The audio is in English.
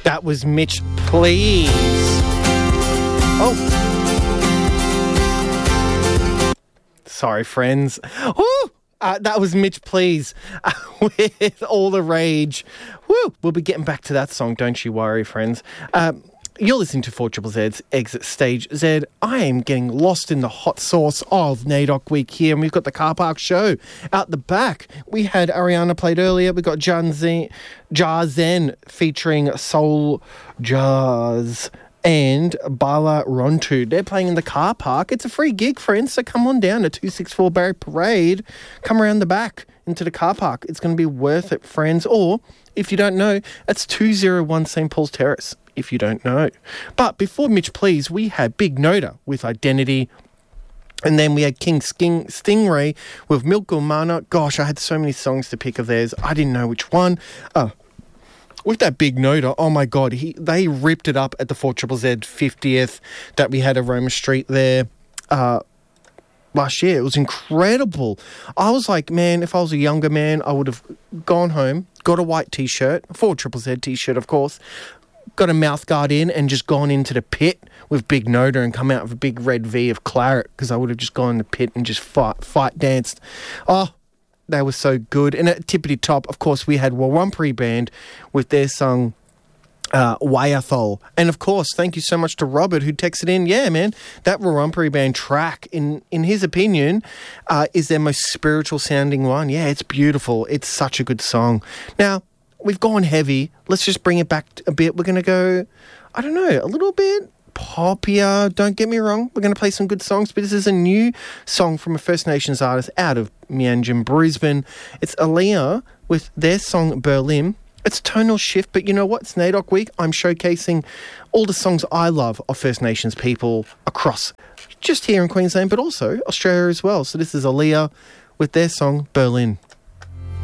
That was Mitch, please. Oh. Sorry, friends. Woo! That was Mitch, please, with All the Rage. Woo! We'll be getting back to that song, don't you worry, friends. You're listening to 4ZZ's Exit Stage Z. I am getting lost in the hot sauce of NAIDOC Week here, and we've got the Car Park Show out the back. We had Ariana played earlier. We got Jarzen featuring Soul Jazz and Bala Rontu. They're playing in the car park. It's a free gig, friends, so come on down to 264 Barrack Parade. Come around the back into the car park. It's going to be worth it, friends. Or, if you don't know, it's 201 St. Paul's Terrace, if you don't know. But before Mitch Please, we had Big Noda with Identity. And then we had King Stingray with Milk Umana. Gosh, I had so many songs to pick of theirs. I didn't know which one. With that Big Noda, oh my God, they ripped it up at the 4ZZZ 50th that we had at Roma Street there last year. It was incredible. I was like, man, if I was a younger man, I would have gone home, got a white T-shirt, a 4ZZZ T-shirt, of course, got a mouth guard in and just gone into the pit with Big Noda and come out with a big red V of claret, because I would have just gone in the pit and just fight danced. Oh, they were so good. And at tippity top, of course, we had Warumpi Band with their song Wayathol. And of course, thank you so much to Robert who texted in. Yeah, man, that Warumpi Band track, in his opinion, is their most spiritual sounding one. Yeah, it's beautiful. It's such a good song. Now, we've gone heavy. Let's just bring it back a bit. We're going to go, I don't know, a little bit poppier. Don't get me wrong. We're going to play some good songs, but this is a new song from a First Nations artist out of Mianjin, Brisbane. It's Aaliyah with their song Berlin. It's tonal shift, but you know what? It's NAIDOC Week. I'm showcasing all the songs I love of First Nations people across just here in Queensland, but also Australia as well. So this is Aaliyah with their song Berlin.